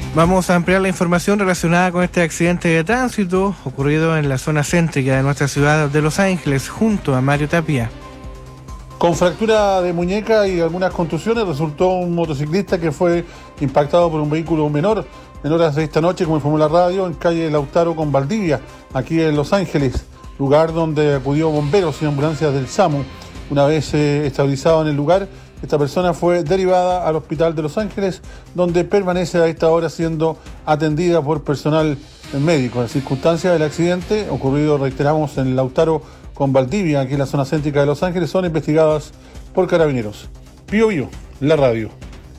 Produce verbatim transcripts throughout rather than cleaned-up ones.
Vamos a ampliar la información relacionada con este accidente de tránsito ocurrido en la zona céntrica de nuestra ciudad de Los Ángeles, junto a Mario Tapia. Con fractura de muñeca y algunas contusiones resultó un motociclista que fue impactado por un vehículo menor en horas de esta noche, como informó la radio, en calle Lautaro con Valdivia, aquí en Los Ángeles, lugar donde acudió bomberos y ambulancias del SAMU. Una vez eh, estabilizado en el lugar, esta persona fue derivada al hospital de Los Ángeles, donde permanece a esta hora siendo atendida por personal médico. Las circunstancias del accidente, ocurrido, reiteramos, en Lautaro con Valdivia, aquí en la zona céntrica de Los Ángeles, son investigadas por carabineros. Pío Pío, la radio.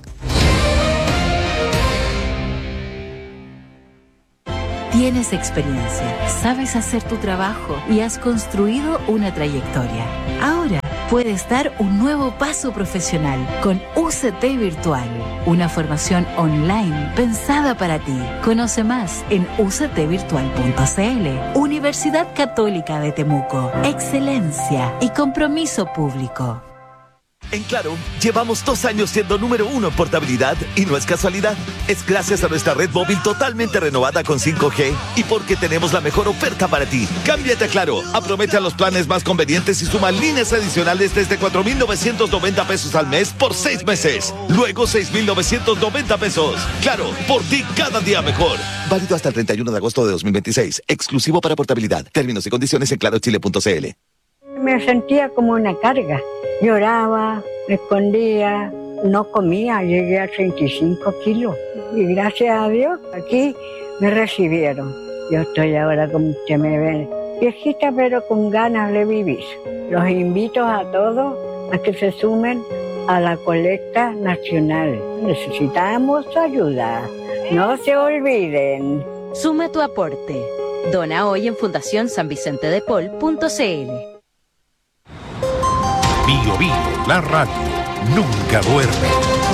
Tienes experiencia, sabes hacer tu trabajo y has construido una trayectoria. Ahora puedes dar un nuevo paso profesional con U C T Virtual, una formación online pensada para ti. Conoce más en u c t virtual punto c l. Universidad Católica de Temuco. Excelencia y compromiso público. En Claro, llevamos dos años siendo número uno en portabilidad y no es casualidad. Es gracias a nuestra red móvil totalmente renovada con cinco G y porque tenemos la mejor oferta para ti. Cámbiate a Claro, aprovecha los planes más convenientes y suma líneas adicionales desde cuatro mil novecientos noventa pesos al mes por seis meses. Luego seis mil novecientos noventa pesos. Claro, por ti cada día mejor. Válido hasta el treinta y uno de agosto de dos mil veintiséis. Exclusivo para portabilidad. Términos y condiciones en claro chile punto c l. Me sentía como una carga. Lloraba, me escondía, no comía, llegué a treinta y cinco kilos. Y gracias a Dios, aquí me recibieron. Yo estoy ahora, como usted me ve, viejita pero con ganas de vivir. Los invito a todos a que se sumen a la colecta nacional. Necesitamos ayuda. No se olviden. Suma tu aporte. Dona hoy en fundación san vicente de paul punto c l. Bio Bio, la radio, nunca duerme.